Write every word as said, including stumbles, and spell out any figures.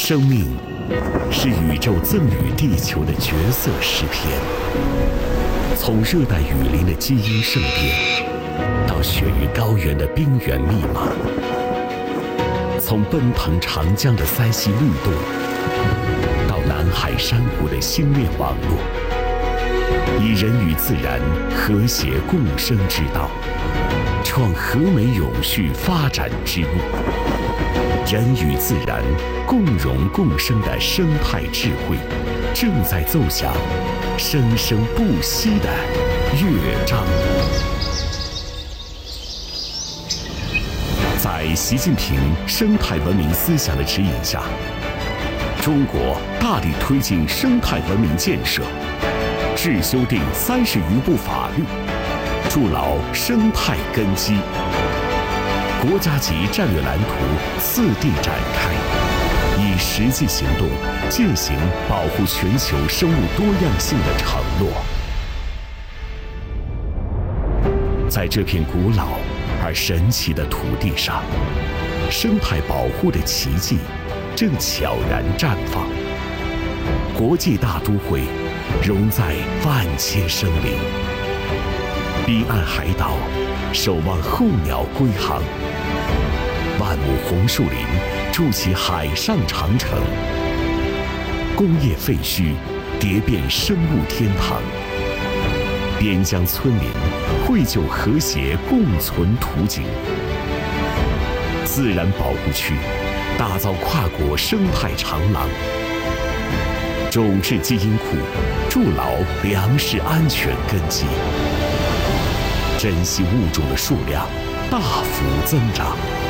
生命是宇宙赠予地球的绝色诗篇，从热带雨林的基因盛典，到雪域高原的冰原密码，从奔腾长江的塞溪律动，到南海珊瑚的星链网络，以人与自然和谐共生之道，创和美永续发展之路。人与自然共荣共生的生态智慧，正在奏响生生不息的乐章。在习近平生态文明思想的指引下，中国大力推进生态文明建设，制修订三十余部法律，筑牢生态根基。国家级战略蓝图次第展开，以实际行动践行保护全球生物多样性的承诺。在这片古老而神奇的土地上，生态保护的奇迹正悄然绽放。国际大都会融在万千生灵，彼岸海岛守望候鸟归航，万亩红树林筑起海上长城，工业废墟叠变生物天堂，边疆村民绘就和谐共存图景。自然保护区打造跨国生态长廊，种质基因库筑牢粮食安全根基，珍稀物种的数量大幅增长。